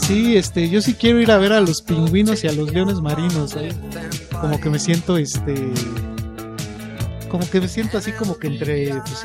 Sí, yo sí quiero ir a ver a los pingüinos y a los leones marinos, como que me siento, como que me siento así como que entre, pues